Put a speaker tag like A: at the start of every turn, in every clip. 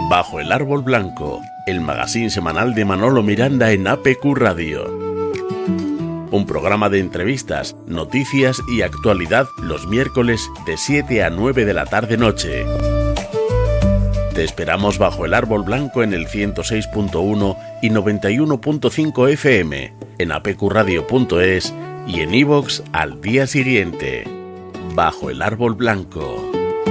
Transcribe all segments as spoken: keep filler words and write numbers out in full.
A: Bajo el árbol blanco, el magazín semanal de Manolo Miranda en A P Q Radio. Un programa de entrevistas, noticias y actualidad los miércoles de siete a nueve de la tarde-noche. Te esperamos bajo el árbol blanco en el ciento seis punto uno y noventa y uno punto cinco F M, en a p q radio punto es y en iVoox al día siguiente. Bajo el árbol blanco.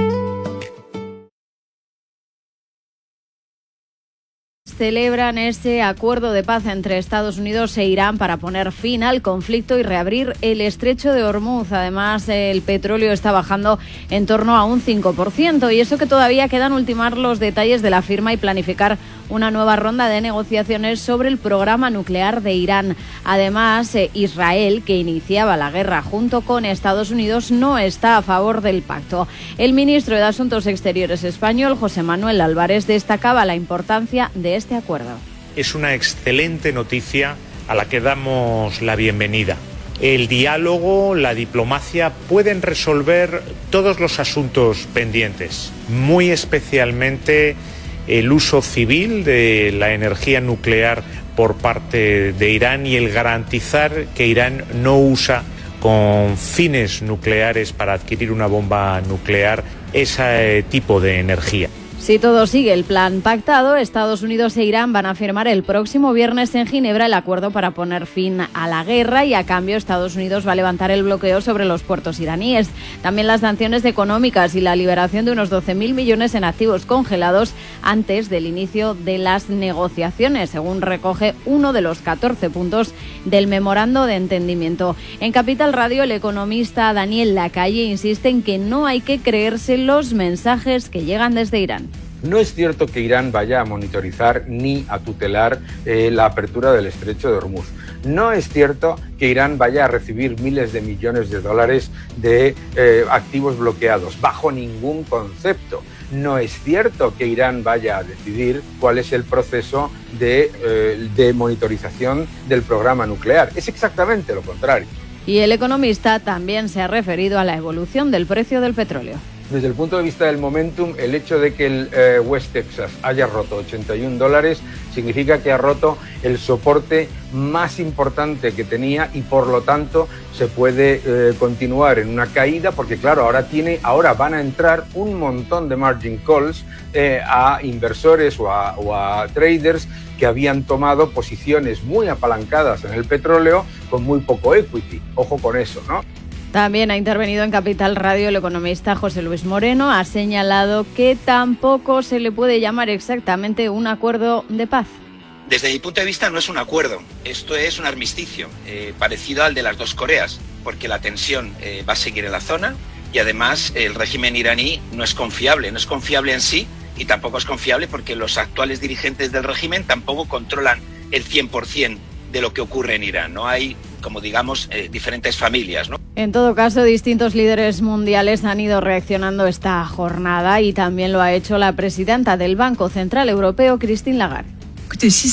B: Celebran ese acuerdo de paz entre Estados Unidos e Irán para poner fin al conflicto y reabrir el estrecho de Hormuz. Además, el petróleo está bajando en torno a un cinco por ciento y eso que todavía quedan ultimar los detalles de la firma y planificar una nueva ronda de negociaciones sobre el programa nuclear de Irán. Además, eh, Israel, que iniciaba la guerra junto con Estados Unidos, no está a favor del pacto. El ministro de Asuntos Exteriores español, José Manuel Álvarez, destacaba la importancia de este acuerdo.
C: Es una excelente noticia a la que damos la bienvenida. El diálogo, la diplomacia pueden resolver todos los asuntos pendientes, muy especialmente el uso civil de la energía nuclear por parte de Irán y el garantizar que Irán no usa con fines nucleares para adquirir una bomba nuclear ese tipo de energía.
B: Si todo sigue el plan pactado, Estados Unidos e Irán van a firmar el próximo viernes en Ginebra el acuerdo para poner fin a la guerra y a cambio Estados Unidos va a levantar el bloqueo sobre los puertos iraníes. También las sanciones económicas y la liberación de unos doce mil millones en activos congelados antes del inicio de las negociaciones, según recoge uno de los catorce puntos del memorando de entendimiento. En Capital Radio, el economista Daniel Lacalle insiste en que no hay que creerse los mensajes que llegan desde Irán.
D: No es cierto que Irán vaya a monitorizar ni a tutelar eh, la apertura del estrecho de Hormuz. No es cierto que Irán vaya a recibir miles de millones de dólares de eh, activos bloqueados, bajo ningún concepto. No es cierto que Irán vaya a decidir cuál es el proceso de, eh, de monitorización del programa nuclear. Es exactamente lo contrario.
B: Y el economista también se ha referido a la evolución del precio del petróleo.
D: Desde el punto de vista del momentum, el hecho de que el eh, West Texas haya roto ochenta y un dólares significa que ha roto el soporte más importante que tenía y por lo tanto se puede eh, continuar en una caída porque claro, ahora, tiene, ahora van a entrar un montón de margin calls eh, a inversores o a, o a traders que habían tomado posiciones muy apalancadas en el petróleo con muy poco equity. Ojo con eso, ¿no?
B: También ha intervenido en Capital Radio el economista José Luis Moreno. Ha señalado que tampoco se le puede llamar exactamente un acuerdo de paz.
E: Desde mi punto de vista no es un acuerdo, esto es un armisticio, eh, parecido al de las dos Coreas, porque la tensión eh, va a seguir en la zona y además el régimen iraní no es confiable, no es confiable en sí y tampoco es confiable porque los actuales dirigentes del régimen tampoco controlan el cien por ciento de lo que ocurre en Irán, ¿no? Hay, como digamos, eh, diferentes familias, ¿no?
B: En todo caso, distintos líderes mundiales han ido reaccionando esta jornada y también lo ha hecho la presidenta del Banco Central Europeo, Christine Lagarde.
F: Si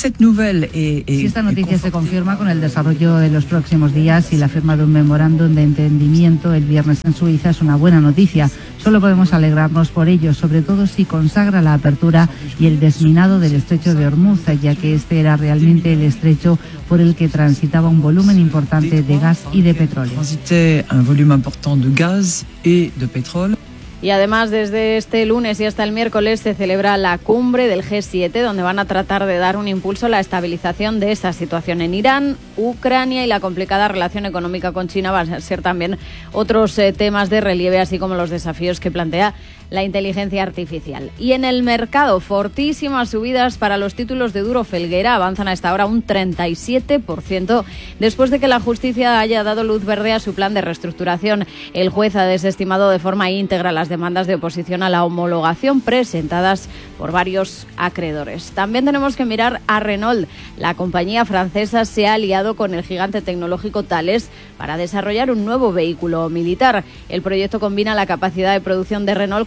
F: esta noticia se confirma con el desarrollo en los próximos días y la firma de un memorándum de entendimiento el viernes en Suiza es una buena noticia. Solo podemos alegrarnos por ello, sobre todo si consagra la apertura y el desminado del estrecho de Hormuz, ya que este era realmente el estrecho por el que transitaba un volumen importante de gas y de petróleo. Y además, desde este lunes y hasta el miércoles se celebra la cumbre del G siete, donde van a tratar de dar un impulso a la estabilización de esa situación en Irán, Ucrania y la complicada relación económica con China. Van a ser también otros eh, temas de relieve, así como los desafíos que plantea la inteligencia artificial. Y en el mercado, fortísimas subidas para los títulos de Duro Felguera. Avanzan a esta hora un treinta y siete por ciento después de que la justicia haya dado luz verde a su plan de reestructuración. El juez ha desestimado de forma íntegra las demandas de oposición a la homologación presentadas por varios acreedores. También tenemos que mirar a Renault. La compañía francesa se ha aliado con el gigante tecnológico Thales para desarrollar un nuevo vehículo militar. El proyecto combina la capacidad de producción de Renault con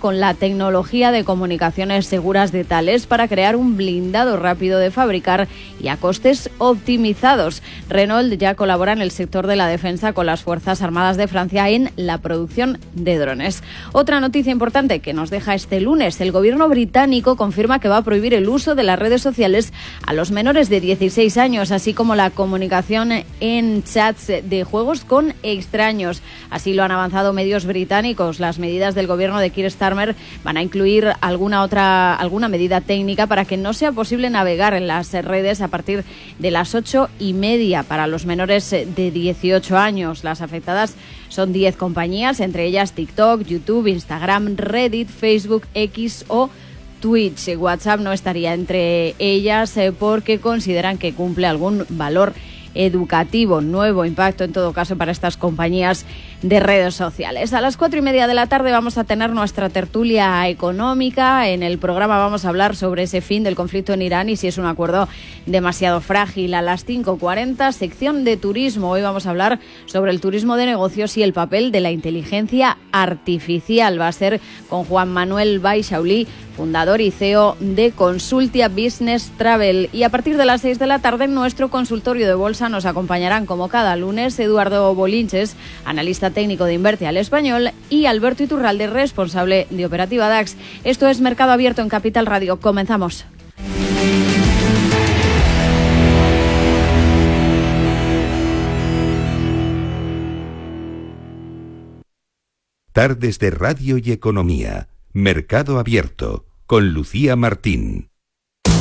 B: con la tecnología de comunicaciones seguras de Thales para crear un blindado rápido de fabricar y a costes optimizados. Renault ya colabora en el sector de la defensa con las Fuerzas Armadas de Francia en la producción de drones. Otra noticia importante que nos deja este lunes: el gobierno británico confirma que va a prohibir el uso de las redes sociales a los menores de dieciséis años, así como la comunicación en chats de juegos con extraños. Así lo han avanzado medios británicos. Las medidas del gobierno de Keir Starmer van a incluir alguna otra alguna medida técnica para que no sea posible navegar en las redes a partir de las ocho y media para los menores de dieciocho años. Las afectadas son diez compañías, entre ellas TikTok, YouTube, Instagram, Reddit, Facebook, X o Twitch. WhatsApp no estaría entre ellas eh, porque consideran que cumple algún valor educativo. Nuevo impacto en todo caso para estas compañías de redes sociales. A las cuatro y media de la tarde vamos a tener nuestra tertulia económica. En el programa vamos a hablar sobre ese fin del conflicto en Irán y si es un acuerdo demasiado frágil. A las cinco cuarenta, sección de turismo. Hoy vamos a hablar sobre el turismo de negocios y el papel de la inteligencia artificial. Va a ser con Juan Manuel Baixaulí, fundador y C E O de Consultia Business Travel. Y a partir de las seis de la tarde en nuestro consultorio de bolsa nos acompañarán como cada lunes Eduardo Bolinches, analista técnico de Invertia al Español, y Alberto Iturralde, responsable de Operativa DAX. Esto es Mercado Abierto en Capital Radio. Comenzamos.
G: Tardes de Radio y Economía. Mercado Abierto con Lucía Martín.